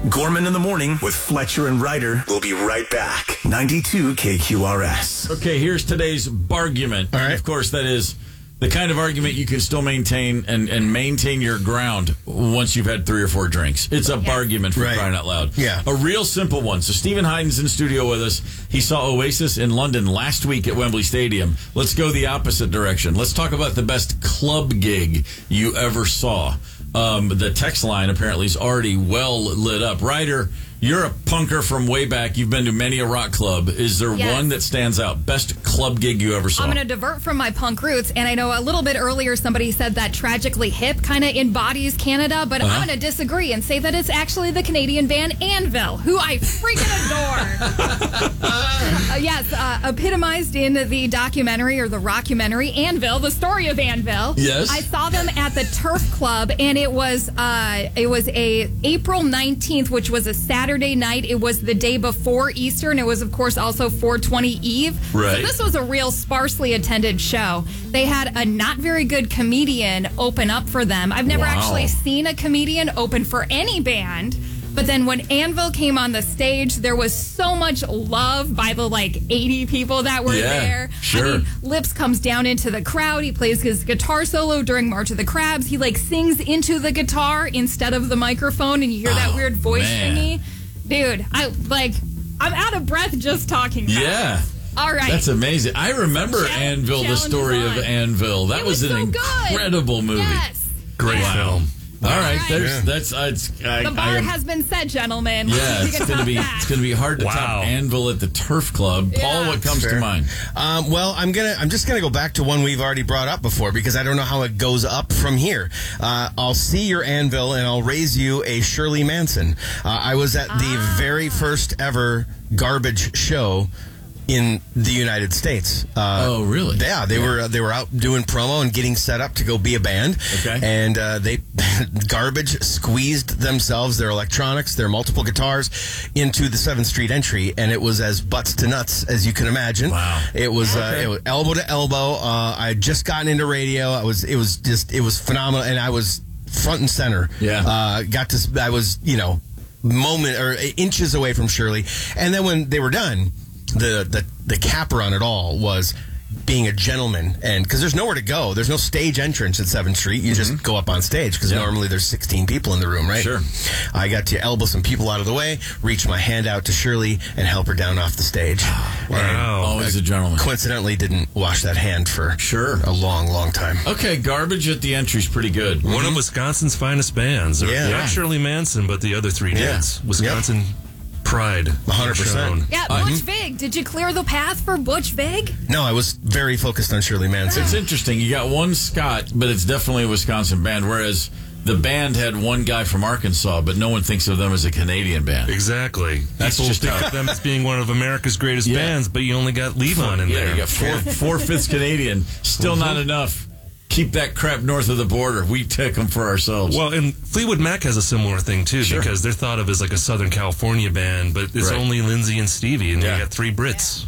Gorman in the Morning with Fletcher and Ryder. We'll be right back. 92 KQRS. Okay, here's today's bargument. All right. And of course, that is the kind of argument you can still maintain and maintain your ground once you've had 3 or 4 drinks. It's a bargument for crying out loud. Yeah. A real simple one. So Stephen Hyden's in studio with us. He saw Oasis in London last week at Wembley Stadium. Let's go the opposite direction. Let's talk about the best club gig you ever saw. The text line apparently is already well lit up. Ryder, you're a punker from way back. You've been to many a rock club. Is there one that stands out? Best club gig you ever saw? I'm going to divert from my punk roots, and I know a little bit earlier somebody said that Tragically Hip kind of embodies Canada, but I'm going to disagree and say that it's actually the Canadian band Anvil, who I freaking adore. Yes, epitomized in the documentary or the rockumentary Anvil, the story of Anvil. Yes. I saw them at the Turf Club, and it was a April 19th, which was a Saturday night. It was the day before Easter, and it was, of course, also 420 Eve. Right. So this was a real sparsely attended show. They had a not very good comedian open up for them. I've never actually seen a comedian open for any band. But then when Anvil came on the stage, there was so much love by the 80 people that were there. Sure. I mean, Lips comes down into the crowd. He plays his guitar solo during March of the Crabs. He sings into the guitar instead of the microphone, and you hear that weird voice thingy. Dude, I'm out of breath just talking about it. All right. That's amazing. I remember Anvil, the story of Anvil. That was an incredible movie. Yes. Great film. All right, The bar has been set, gentlemen. Yeah, it's going to be hard to top Anvil at the Turf Club. Paul, what comes to mind? Well, I'm just gonna go back to one we've already brought up before because I don't know how it goes up from here. I'll see your Anvil and I'll raise you a Shirley Manson. I was at the very first ever Garbage show in the United States. Oh, really? Yeah, they were out doing promo and getting set up to go be a band. Okay. And they Garbage squeezed themselves, their electronics, their multiple guitars into the 7th Street entry, and it was as butts to nuts as you can imagine. Wow. It was elbow to elbow. I had just gotten into radio. It was phenomenal, and I was front and center. Yeah. I was inches away from Shirley, and then when they were done, the capper on it all was being a gentleman, and because there's nowhere to go, there's no stage entrance at 7th Street. You just go up on stage because normally there's 16 people in the room, right? Sure. I got to elbow some people out of the way, reach my hand out to Shirley, and help her down off the stage. Wow. Always a gentleman. Coincidentally, didn't wash that hand for a long, long time. Okay, Garbage at the entry's pretty good. One of Wisconsin's finest bands. Not Shirley Manson, but the other 3 dudes. Wisconsin pride. 100%. Yeah, Butch Vig. Did you clear the path for Butch Vig? No, I was very focused on Shirley Manson. It's interesting. You got one Scot, but it's definitely a Wisconsin band, whereas the band had one guy from Arkansas, but no one thinks of them as a Canadian band. Exactly. That's People just think how of them as being one of America's greatest bands, but you only got Levon in there. You got 4/5 Canadian. Still not enough. Keep that crap north of the border. We take them for ourselves. Well, and Fleetwood Mac has a similar thing, too, because they're thought of as like a Southern California band, but it's only Lindsay and Stevie, and you got 3 Brits.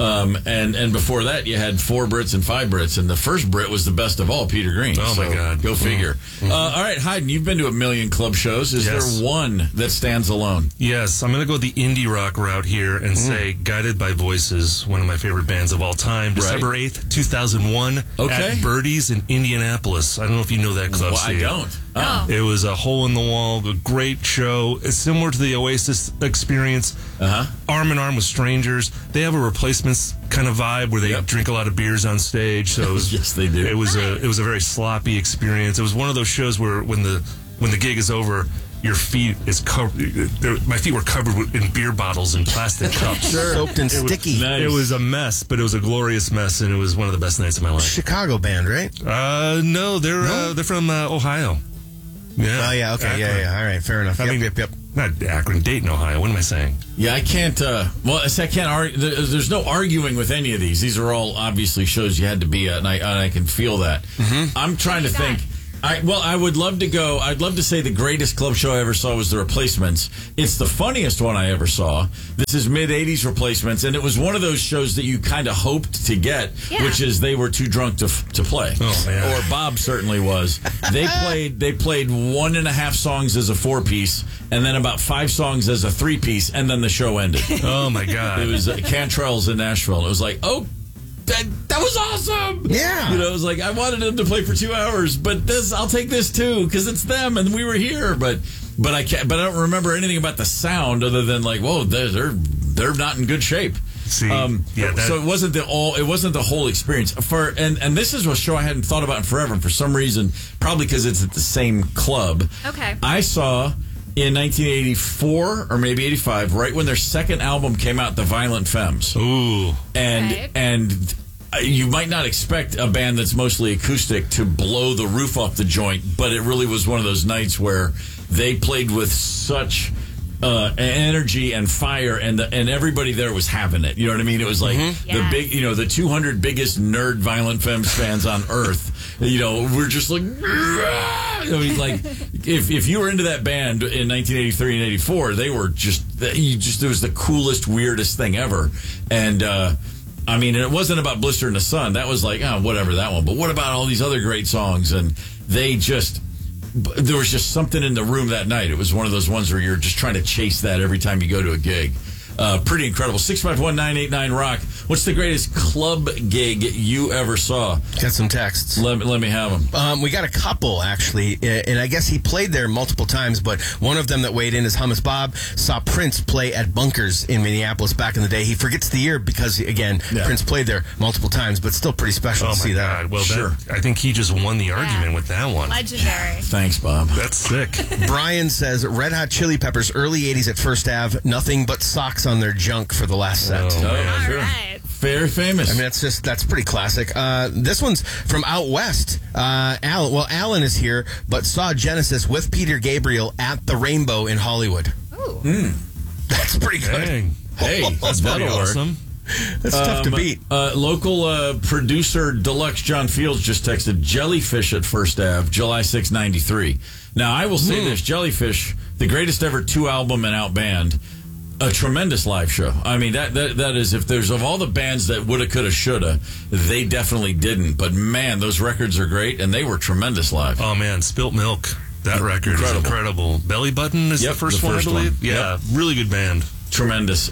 And before that, you had 4 Brits and 5 Brits, and the first Brit was the best of all, Peter Green. Oh, my God. Go figure. All right, Hayden, you've been to a million club shows. Is there one that stands alone? Yes, I'm going to go the indie rock route here and say Guided by Voices, one of my favorite bands of all time. December 8th, 2001 at Birdie's in Indianapolis. I don't know if you know that club, Steve. I don't. Oh. It was a hole in the wall, a great show. It's similar to the Oasis experience. Arm in arm with strangers. They have a replacements kind of vibe where they drink a lot of beers on stage. So it was, yes, they do. It was a very sloppy experience. It was one of those shows where when the gig is over, your feet is covered. My feet were covered in beer bottles and plastic cups. Soaked and sticky. It was a mess, but it was a glorious mess, and it was one of the best nights of my life. Chicago band, right? No, they're from Ohio. Yeah. Oh, yeah, okay, Akron. yeah. All right, fair enough. Yep. Not Akron, Dayton, Ohio. What am I saying? Yeah, I can't. I can't argue. There's no arguing with any of these. These are all obviously shows you had to be at, and I can feel that. I'm trying to think. I would love to go. I'd love to say the greatest club show I ever saw was The Replacements. It's the funniest one I ever saw. This is mid-'80s Replacements, and it was one of those shows that you kind of hoped to get, which is they were too drunk to play. Oh, man. Or Bob certainly was. They played 1.5 songs as a 4-piece, and then about 5 songs as a 3-piece, and then the show ended. Oh, my God. It was Cantrell's in Nashville, and it was like, oh, that was awesome. Yeah. You know, it was like, I wanted them to play for 2 hours, but I'll take this too, because it's them and we were here. But I don't remember anything about the sound other than like, whoa, they're not in good shape. See, so it wasn't the whole experience. And this is a show I hadn't thought about in forever, and for some reason, probably because it's at the same club. Okay. I saw in 1984 or maybe 85, right when their second album came out, The Violent Femmes. Ooh. And you might not expect a band that's mostly acoustic to blow the roof off the joint, but it really was one of those nights where they played with such energy and fire, and everybody there was having it. You know what I mean? It was like the 200 biggest nerd Violent Femmes fans on earth. You know, we're just like, I mean, like if you were into that band in 1983 and 84, they were it was the coolest, weirdest thing ever. And I mean, it wasn't about Blister in the Sun. That was like, oh, whatever, that one. But what about all these other great songs? And there was just something in the room that night. It was one of those ones where you're just trying to chase that every time you go to a gig. Pretty incredible. 651-989-ROCK. What's the greatest club gig you ever saw? Got some texts. Let me have them. We got a couple, actually, and I guess he played there multiple times, but one of them that weighed in is Hummus Bob. Saw Prince play at Bunkers in Minneapolis back in the day. He forgets the year because, again, Prince played there multiple times, but still pretty special to see that. Well, sure. I think he just won the argument with that one. Legendary. Thanks, Bob. That's sick. Brian says Red Hot Chili Peppers, early 80s at First Ave, nothing but socks on their junk for the last set. Oh, man. All Sure. right. Very famous. I mean, that's pretty classic. This one's from out west. Alan is here, but saw Genesis with Peter Gabriel at the Rainbow in Hollywood. Ooh. That's pretty good. Dang. Hey, That's pretty that'll work. awesome. That's tough to beat. Local producer Deluxe John Fields just texted Jellyfish at First Ave, July 6, 93. Now, I will say this, Jellyfish, the greatest ever 2-album and out band, a tremendous live show. I mean, that is, if there's of all the bands that woulda, coulda, shoulda, they definitely didn't. But man, those records are great, and they were tremendous live. Oh, man. Spilt Milk. That record is incredible. Belly Button is the first one, I believe. Yeah, really good band. Tremendous.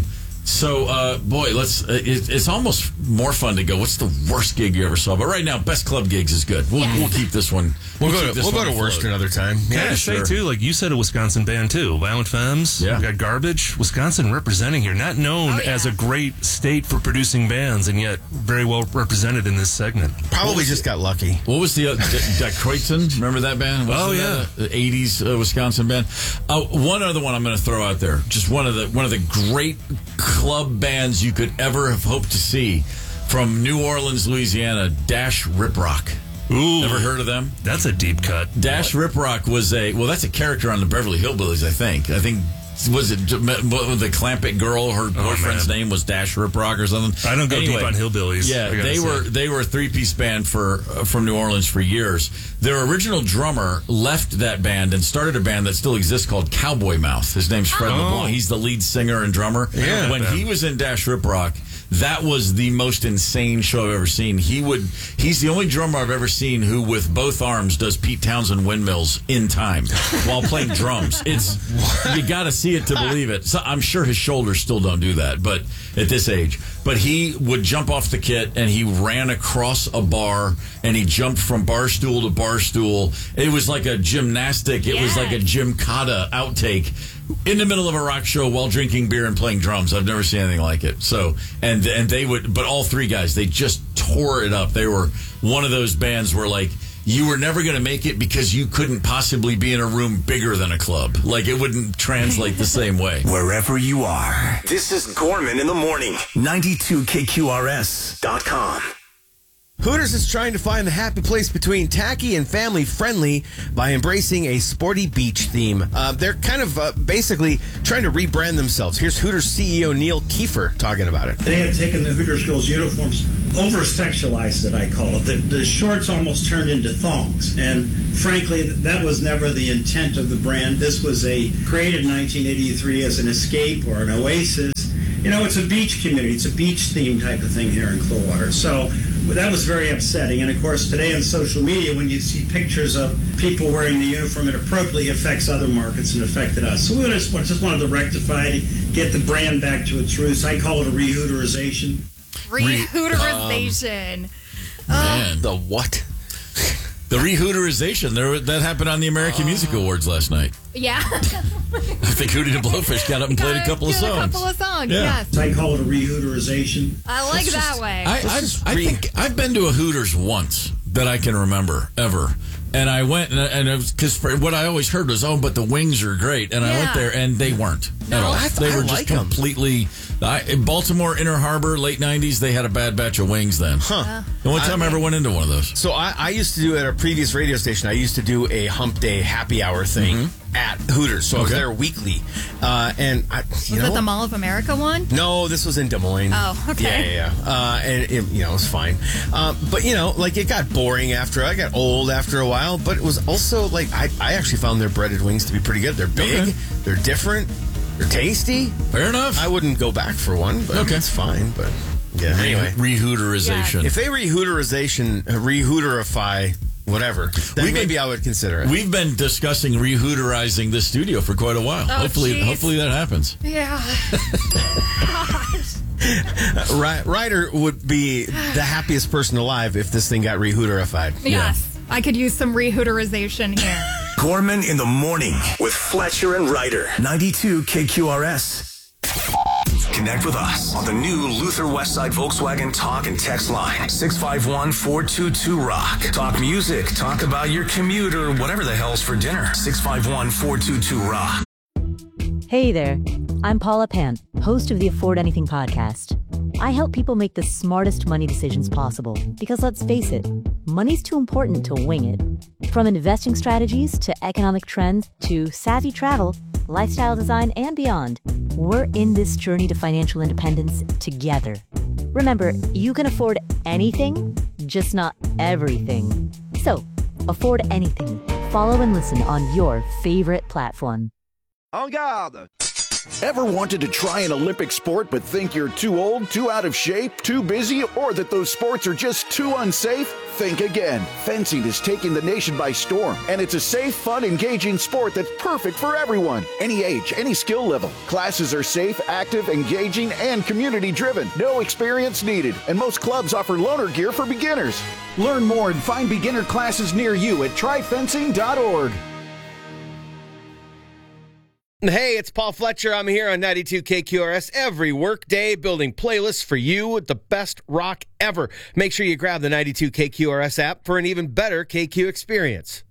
Boy, it's almost more fun to go, what's the worst gig you ever saw? But right now, best club gigs is good. We'll keep this one. We'll go to worst another time. Yeah, I say, too, like you said, a Wisconsin band, too. Violent Femmes. Yeah. We got Garbage. Wisconsin representing here. Not known as a great state for producing bands, and yet very well represented in this segment. Probably just got lucky. What was the Kreutzen? Remember that band? The 80s Wisconsin band. One other one I'm going to throw out there. Just one of the great club bands you could ever have hoped to see from New Orleans, Louisiana, Dash Rip Rock. Ooh. Ever heard of them? That's a deep cut. Dash Rip Rock was that's a character on the Beverly Hillbillies, I think. Was it the Clampett girl? Her boyfriend's name was Dash Rip Rock or something. I don't go deep on hillbillies. Yeah, they were a 3-piece band from New Orleans for years. Their original drummer left that band and started a band that still exists called Cowboy Mouth. His name's Fred LeBlanc. He's the lead singer and drummer. Yeah, when he was in Dash Rip Rock, that was the most insane show I've ever seen. He's the only drummer I've ever seen who, with both arms, does Pete Townsend windmills in time while playing drums. You got to see it to believe it. So I'm sure his shoulders still don't do that, but at this age. But he would jump off the kit and he ran across a bar and he jumped from bar stool to bar stool. It was like a gymnastic. It was like a Gymkata outtake in the middle of a rock show while drinking beer and playing drums. I've never seen anything like it. So, and they would, but all three guys, they just tore it up. They were one of those bands where, like, you were never going to make it because you couldn't possibly be in a room bigger than a club. Like, it wouldn't translate the same way. Wherever you are, this is Gorman in the Morning. 92KQRS.com. Hooters is trying to find the happy place between tacky and family friendly by embracing a sporty beach theme. They're kind of basically trying to rebrand themselves. Here's Hooters CEO Neil Kiefer talking about it. They have taken the Hooters girls' uniforms, over-sexualized it, I call it. The shorts almost turned into thongs. And frankly, that was never the intent of the brand. This was created in 1983 as an escape or an oasis. You know, it's a beach community. It's a beach-themed type of thing here in Clearwater. So that was very upsetting. And, of course, today on social media, when you see pictures of people wearing the uniform, it appropriately affects other markets and affected us. So we just wanted to rectify it, get the brand back to its roots. I call it a re-Hooterization. Re-Hooterization. Man. The what? The re-Hooterization. That happened on the American Music Awards last night. Yeah. I think Hootie the Blowfish got up and played a couple of songs. Yes. I call it a re-Hooterization. I like that way. I think I've been to a Hooters once that I can remember, ever. And I went, and it was because what I always heard was, but the wings are great. And I went there, and they weren't at all. They were just completely... in Baltimore, Inner Harbor, late 90s, they had a bad batch of wings then. Huh. The only time I ever went into one of those. So I used to do, at a previous radio station, I used to do a hump day happy hour thing at Hooters. So I was there weekly. Was it the Mall of America one? No, this was in Des Moines. Oh, okay. Yeah. And it was fine. But, it got boring I got old after a while. But it was also, I actually found their breaded wings to be pretty good. They're big. They're different. They're tasty. Fair enough. I wouldn't go back for one, but it's fine. But yeah, anyway. Re-Hooterization. Yeah. If they re-Hooterify whatever, then maybe I would consider it. We've been discussing re-Hooterizing this studio for quite a while. Hopefully that happens. Yeah. Ryder would be the happiest person alive if this thing got re-Hooterified. Yes. I could use some re-Hooterization here. Gorman in the morning with Fletcher and Ryder. 92 KQRS. Connect with us on the new Luther Westside Volkswagen talk and text line. 651-422-ROCK. Talk music. Talk about your commute or whatever the hell's for dinner. 651-422-ROCK. Hey there. I'm Paula Pant, host of the Afford Anything podcast. I help people make the smartest money decisions possible because, let's face it, money's too important to wing it. From investing strategies to economic trends to savvy travel, lifestyle design, and beyond, we're in this journey to financial independence together. Remember, you can afford anything, just not everything. So, afford anything. Follow and listen on your favorite platform. En garde! Ever wanted to try an Olympic sport but think you're too old, too out of shape, too busy, or that those sports are just too unsafe? Think again. Fencing is taking the nation by storm, and it's a safe, fun, engaging sport that's perfect for everyone. Any age, any skill level. Classes are safe, active, engaging, and community-driven. No experience needed, and most clubs offer loaner gear for beginners. Learn more and find beginner classes near you at tryfencing.org. Hey, it's Paul Fletcher. I'm here on 92 KQRS every workday, building playlists for you with the best rock ever. Make sure you grab the 92 KQRS app for an even better KQ experience.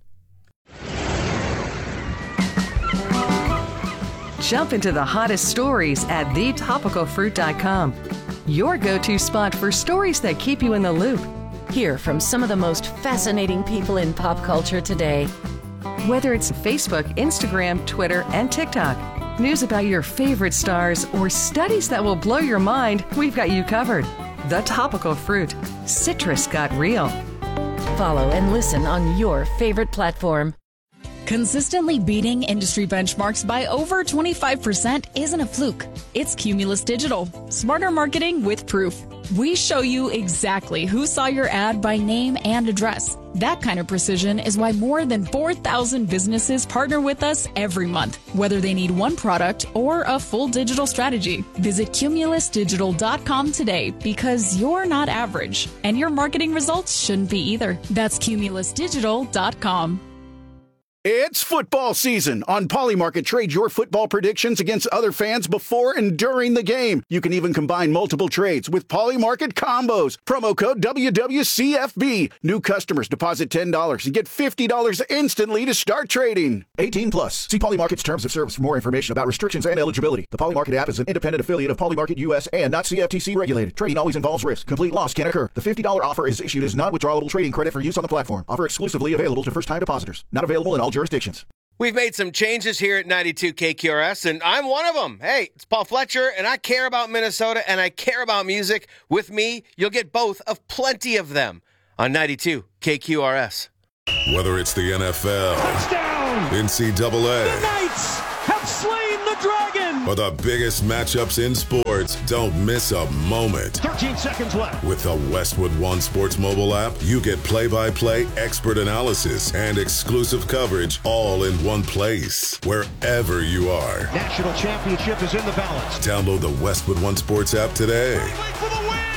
Jump into the hottest stories at thetopicalfruit.com. Your go-to spot for stories that keep you in the loop. Hear from some of the most fascinating people in pop culture today. Whether it's Facebook, Instagram, Twitter, and TikTok, news about your favorite stars, or studies that will blow your mind, we've got you covered. The Topical Fruit. Citrus got real. Follow and listen on your favorite platform. Consistently beating industry benchmarks by over 25% isn't a fluke. It's Cumulus Digital. Smarter marketing with proof. We show you exactly who saw your ad by name and address. That kind of precision is why more than 4,000 businesses partner with us every month, whether they need one product or a full digital strategy. Visit cumulusdigital.com today because you're not average, and your marketing results shouldn't be either. That's cumulusdigital.com. It's football season. On Polymarket, trade your football predictions against other fans before and during the game. You can even combine multiple trades with Polymarket combos. Promo code WWCFB. New customers deposit $10 and get $50 instantly to start trading. 18 plus. See Polymarket's terms of service for more information about restrictions and eligibility. The Polymarket app is an independent affiliate of Polymarket US and not CFTC regulated. Trading always involves risk. Complete loss can occur. The $50 offer is issued as non-withdrawable trading credit for use on the platform. Offer exclusively available to first-time depositors. Not available in all jurisdictions. We've made some changes here at 92 KQRS, and I'm one of them. Hey, it's Paul Fletcher, and I care about Minnesota, and I care about music. With me, you'll get both of plenty of them on 92 KQRS. Whether it's the NFL, touchdown, NCAA, the Knights have slain the dragon, or the biggest matchups in sports, don't miss a moment. 13 seconds left. With the Westwood One Sports mobile app, you get play-by-play expert analysis and exclusive coverage all in one place, wherever you are. National championship is in the balance. Download the Westwood One Sports app today. For the win.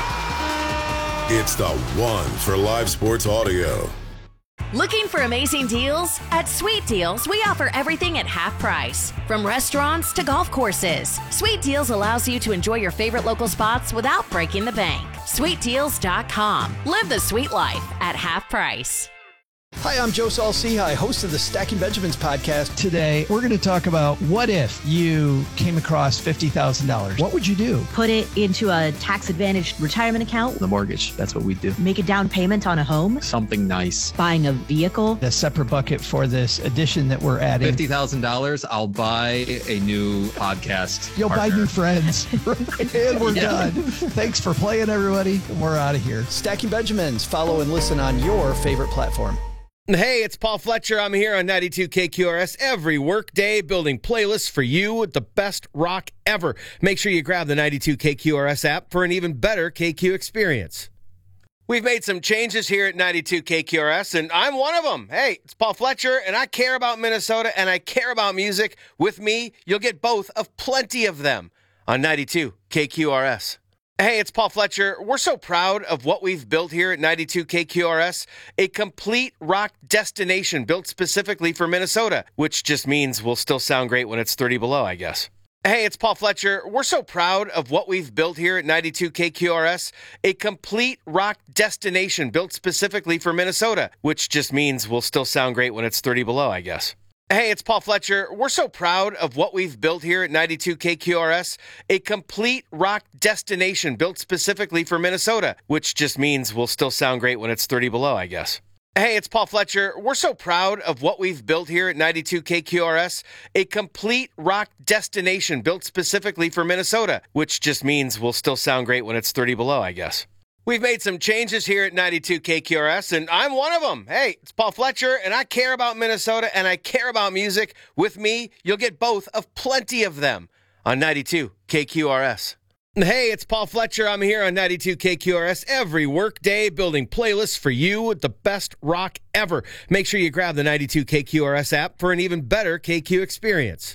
Yeah! It's the one for live sports audio. Looking for amazing deals? At Sweet Deals, we offer everything at half price. From restaurants to golf courses, Sweet Deals allows you to enjoy your favorite local spots without breaking the bank. SweetDeals.com. Live the sweet life at half price. Hi, I'm Joe Saul-Sehy, host of the Stacking Benjamins podcast. Today, we're going to talk about what if you came across $50,000? What would you do? Put it into a tax-advantaged retirement account. The mortgage, that's what we do. Make a down payment on a home. Something nice. Buying a vehicle. A separate bucket for this addition that we're adding. $50,000, I'll buy a new podcast. You'll buy new friends. And we're done. Thanks for playing, everybody. We're out of here. Stacking Benjamins. Follow and listen on your favorite platform. Hey, it's Paul Fletcher. I'm here on 92 KQRS every workday building playlists for you with the best rock ever. Make sure you grab the 92 KQRS app for an even better KQ experience. We've made some changes here at 92 KQRS, and I'm one of them. Hey, it's Paul Fletcher, and I care about Minnesota, and I care about music. With me, you'll get both of plenty of them on 92 KQRS. Hey, it's Paul Fletcher. We're so proud of what we've built here at 92 KQRS, a complete rock destination built specifically for Minnesota, which just means we'll still sound great when it's 30 below, I guess. Hey, it's Paul Fletcher. We're so proud of what we've built here at 92 KQRS, a complete rock destination built specifically for Minnesota, which just means we'll still sound great when it's 30 below, I guess. Hey, it's Paul Fletcher. We're so proud of what we've built here at 92 KQRS, a complete rock destination built specifically for Minnesota, which just means we'll still sound great when it's 30 below, I guess. Hey, it's Paul Fletcher. We're so proud of what we've built here at 92 KQRS, a complete rock destination built specifically for Minnesota, which just means we'll still sound great when it's 30 below, I guess. We've made some changes here at 92 KQRS, and I'm one of them. Hey, it's Paul Fletcher, and I care about Minnesota, and I care about music. With me, you'll get both of plenty of them on 92 KQRS. Hey, it's Paul Fletcher. I'm here on 92 KQRS every workday building playlists for you with the best rock ever. Make sure you grab the 92 KQRS app for an even better KQ experience.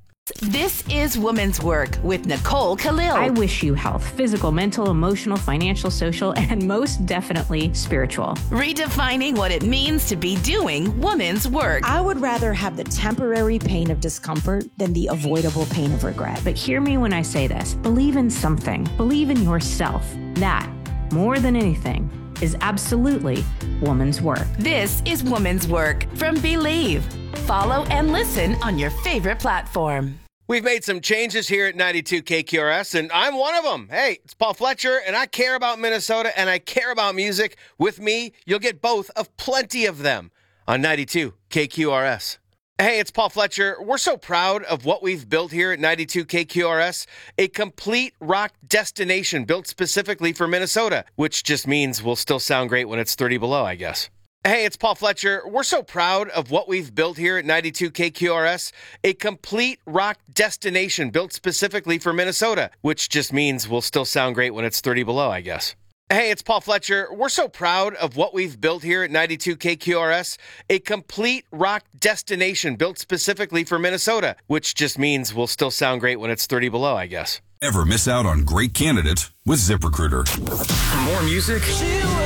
This is Women's Work with Nicole Khalil. I wish you health, physical, mental, emotional, financial, social, and most definitely spiritual. Redefining what it means to be doing women's work. I would rather have the temporary pain of discomfort than the avoidable pain of regret. But hear me when I say this. Believe in something. Believe in yourself. That, more than anything, is absolutely woman's work. This is Woman's Work from Believe. Follow and listen on your favorite platform. We've made some changes here at 92 KQRS, and I'm one of them. Hey, it's Paul Fletcher, and I care about Minnesota, and I care about music. With me, you'll get both of plenty of them on 92 KQRS. Hey, it's Paul Fletcher. We're so proud of what we've built here at 92 KQRS, a complete rock destination built specifically for Minnesota, which just means we'll still sound great when it's 30 below, I guess. Hey, it's Paul Fletcher. We're so proud of what we've built here at 92 KQRS, a complete rock destination built specifically for Minnesota, which just means we'll still sound great when it's 30 below, I guess. Hey, it's Paul Fletcher. We're so proud of what we've built here at 92 KQRS, a complete rock destination built specifically for Minnesota, which just means we'll still sound great when it's 30 below, I guess. Ever miss out on great candidates with ZipRecruiter? For more music,